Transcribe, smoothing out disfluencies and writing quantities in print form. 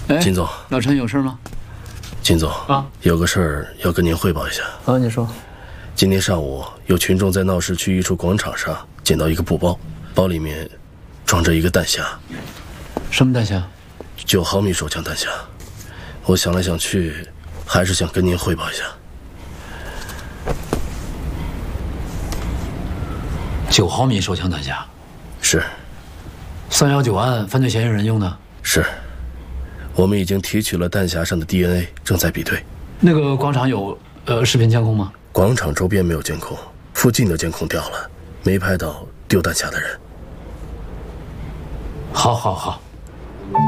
金总， 老陈有事吗？ 金总啊， 有个事儿要跟您汇报一下。 啊，你说。 今天上午有群众在闹市区一处广场上捡到一个布包，包里面装着一个弹匣。 什么弹匣 ？9毫米手枪弹匣。我想来想去，还是想跟您汇报一下。 9毫米手枪弹匣。 是。 319案犯罪嫌疑人用的。 是。我们已经提取了弹匣上的 DNA， 正在比对。 那个广场有视频监控吗？ 广场周边没有监控，附近的监控掉了，没拍到丢弹匣的人。 好。